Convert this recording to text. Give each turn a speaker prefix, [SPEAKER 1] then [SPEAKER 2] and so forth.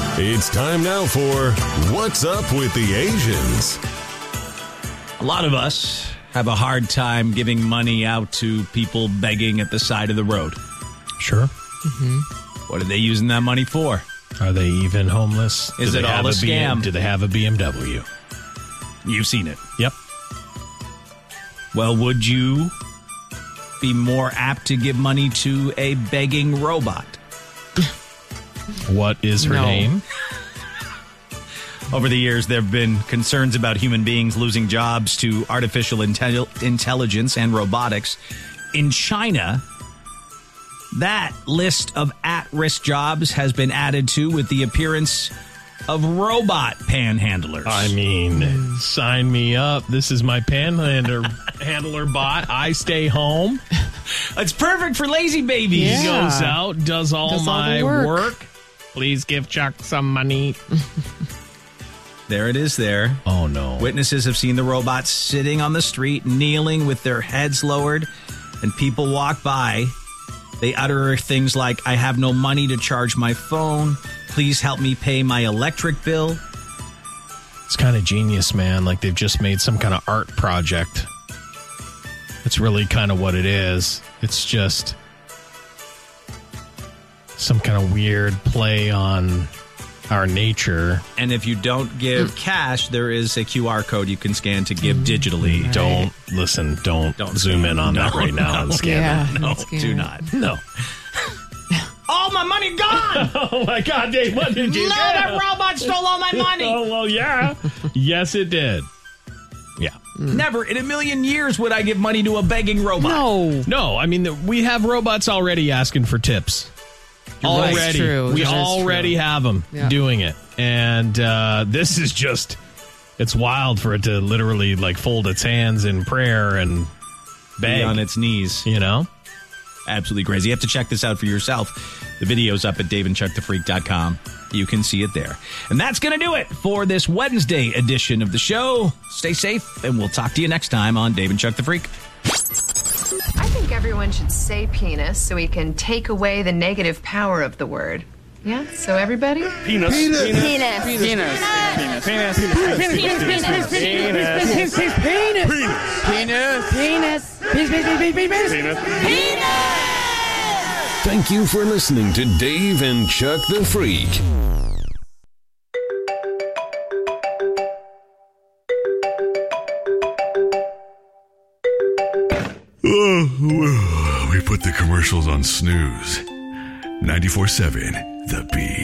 [SPEAKER 1] It's time now for What's Up with the Asians?
[SPEAKER 2] A lot of us have a hard time giving money out to people begging at the side of the road.
[SPEAKER 3] Sure.
[SPEAKER 2] What are they using that money for?
[SPEAKER 3] Are they even homeless?
[SPEAKER 2] Is it all a scam?
[SPEAKER 3] Do they have a BMW?
[SPEAKER 2] You've seen it.
[SPEAKER 3] Yep.
[SPEAKER 2] Well, would you be more apt to give money to a begging robot?
[SPEAKER 3] What is her name?
[SPEAKER 2] Over the years, there have been concerns about human beings losing jobs to artificial intelligence and robotics. In China, that list of at-risk jobs has been added to with the appearance of robot panhandlers.
[SPEAKER 3] I mean, sign me up. This is my handler bot. I stay home.
[SPEAKER 2] It's perfect for lazy babies.
[SPEAKER 3] He goes out, does all my work. Please give Chuck some money.
[SPEAKER 2] There it is there.
[SPEAKER 3] Oh, no.
[SPEAKER 2] Witnesses have seen the robots sitting on the street, kneeling with their heads lowered, and people walk by. They utter things like, I have no money to charge my phone. Please help me pay my electric bill.
[SPEAKER 3] It's kind of genius, man. Like they've just made some kind of art project. It's really kind of what it is. It's just some kind of weird play on our nature.
[SPEAKER 2] And if you don't give cash, there is a QR code you can scan to give digitally.
[SPEAKER 3] Right. Don't zoom in on that right now and scan it.
[SPEAKER 2] No, do not.
[SPEAKER 3] No.
[SPEAKER 2] All my money gone!
[SPEAKER 3] Oh my God, Dave, what did you do?
[SPEAKER 2] No, that robot stole all my money!
[SPEAKER 3] Oh, well, yeah. Yes, it did. Yeah.
[SPEAKER 2] Never in a million years would I give money to a begging robot.
[SPEAKER 3] No, I mean, we have robots already asking for tips. Already.
[SPEAKER 4] That's true.
[SPEAKER 3] We
[SPEAKER 4] That is
[SPEAKER 3] already
[SPEAKER 4] true.
[SPEAKER 3] have them doing it. And this is just, it's wild for it to literally like fold its hands in prayer and beg.
[SPEAKER 2] Be on its knees.
[SPEAKER 3] You know?
[SPEAKER 2] Absolutely crazy. You have to check this out for yourself. The video's up at daveandchuckthefreak.com. You can see it there. And that's going to do it for this Wednesday edition of the show. Stay safe, and we'll talk to you next time on Dave and Chuck the Freak.
[SPEAKER 5] I think everyone should say penis so we can take away the negative power of the word. Yeah? So everybody?
[SPEAKER 6] Penis.
[SPEAKER 5] Penis.
[SPEAKER 6] Penis.
[SPEAKER 5] Penis.
[SPEAKER 6] Penis. Penis. Penis.
[SPEAKER 1] Penis. Thank you for listening to Dave and Chuck the Freak.
[SPEAKER 7] We put the commercials on snooze. 94.7 The Beat.